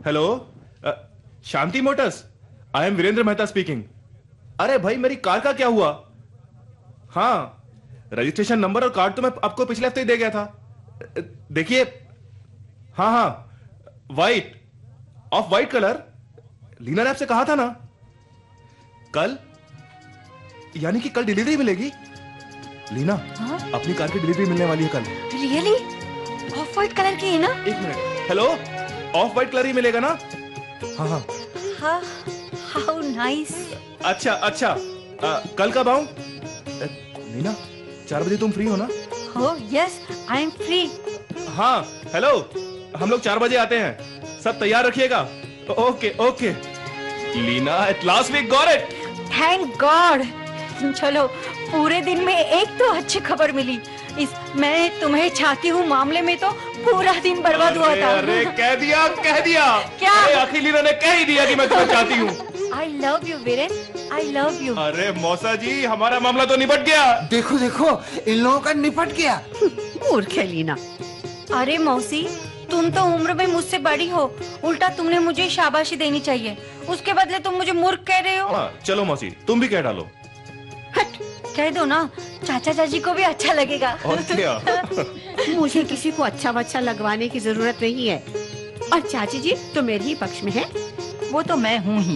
Hello, Shanti Motors. I am Virendra Mehta speaking. अरे भाई, मेरी कार का क्या हुआ? हाँ, रजिस्ट्रेशन नंबर और कार्ड तो मैं आपको पिछले हफ्ते ही दे गया था। देखिए, हाँ हाँ, white, of white colour. Leena ने आपसे कहा था ना कल, यानी कि कल डिलीवरी मिलेगी। लीना, अपनी कार की डिलीवरी मिलने वाली है कल। रियली? ऑफ वाइट कलर की है ना? एक minute. Hello, of white colour ही मिलेगा ना? हाँ हाँ। हाँ, हाउ नाइस। अच्छा अच्छा, कल कब आऊं? लीना, 4 बजे तुम फ्री हो ना? हो, यस, आई एम फ्री। हाँ, हेलो, हम लोग 4 बजे आते हैं, सब तैयार रखिएगा। Okay okay. Leena, at last we got it. Thank God. चलो, पूरे दिन में एक तो अच्छी खबर मिली। इस मैं तुम्हें चाहती हूँ मामले में तो पूरा दिन बर्बाद हुआ था। अरे कह दिया क्या? अरे आखिर लीना ने कह ही दिया कि मैं तुम्हें चाहती हूँ। I love you Viren, I love you. अरे मौसा जी, हमारा मामला तो निपट गया। देखो देखो, इन लोगों का निपट गया। मूर्ख है लीना। अरे मौसी, तुम तो उम्र में मुझसे बड़ी हो, उल्टा तुमने मुझे शाबाशी देनी चाहिए, उसके बदले तुम मुझे मूर्ख कह रहे हो। हाँ, चलो मौसी, तुम भी कह डालो। हट, कह दो ना, चाचा चाची को भी अच्छा लगेगा। और क्या? मुझे किसी को अच्छा बच्चा लगवाने की जरूरत नहीं है, और चाची जी तो मेरे ही पक्ष में है। वो तो मैं हूँ ही।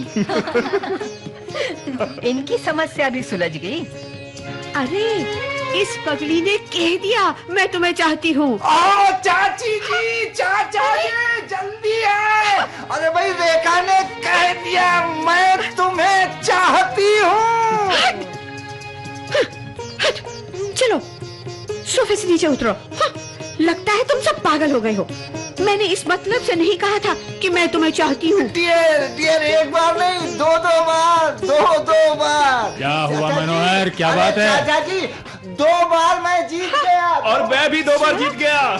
इनकी समस्या भी सुलझ गई। अरे इस पगड़ी ने कह दिया मैं तुम्हें चाहती हूँ। चाची जी, चाचा जी, जल्दी है। अरे भाई, रेखा ने कह दिया मैं तुम्हें चाहती हूँ। हट, चलो सोफे से नीचे उतरो। हाँ, लगता है तुम सब पागल हो गए हो। मैंने इस मतलब से नहीं कहा था कि मैं तुम्हें चाहती हूँ। डियर, एक बार नहीं, दो बार, दो बार। क्या हुआ मनोहर, क्या बात है? चाचा जी, 2 बार मैं जीत गया। और मैं भी 2 बार जीत गया।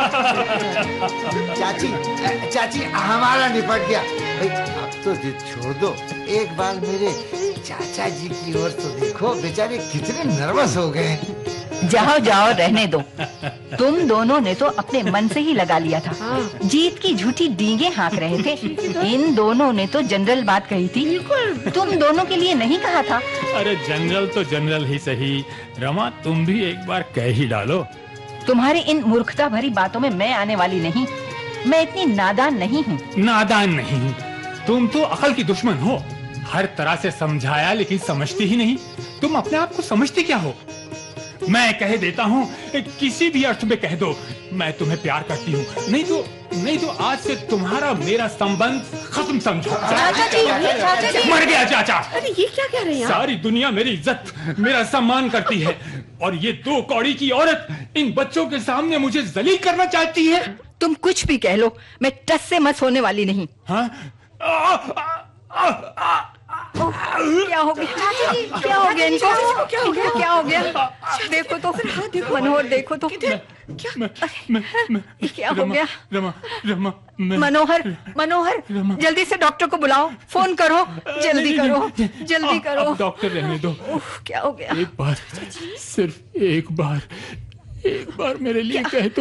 चाची, हमारा निपट गया। भाई, अब तो जिद छोड़ दो, एक बार मेरे चाचा जी की ओर तो देखो, बेचारे कितने नर्वस हो गए। जाओ जाओ, रहने दो। तुम दोनों ने तो अपने मन से ही लगा लिया था। जीत की झूठी डींगे हाँक रहे थे। इन दोनों ने तो जनरल बात कही थी, तुम दोनों के लिए नहीं कहा था। अरे जनरल तो जनरल ही सही, रमा तुम भी एक बार कह ही डालो। तुम्हारी इन मूर्खता भरी बातों में मैं आने वाली नहीं। मैं इतनी नादान नहीं हूँ। नादान नहीं, तुम तो अकल की दुश्मन हो। हर तरह से समझाया लेकिन समझती ही नहीं। तुम अपने आप को समझती क्या हो? मैं कह देता हूँ, किसी भी अर्थ में कह दो, मैं तुम्हें प्यार करती हूँ। नहीं तो आज से तुम्हारा मेरा संबंध खत्म समझो। चाचा जी, मर गया चाचा। अरे ये क्या कह रहे हैं? सारी दुनिया मेरी इज्जत, मेरा सम्मान करती है, और ये 2 कौड़ी की औरत इन बच्चों के सामने मुझे जलील करना चाहती है। तुम कुछ भी कह लो, मैं टस से मस होने वाली नहीं। हाँ? क्या हो गया चाचा जी? क्या हो गया इनको? क्या हो गया? देखो तो, मनोहर देखो तो, क्या हो गया? रमा, मनोहर, जल्दी से डॉक्टर को बुलाओ, फोन करो, जल्दी करो। अब डॉक्टर रहने दो। क्या हो गया? एक बार, सिर्फ एक बार मेरे लिए कह दो।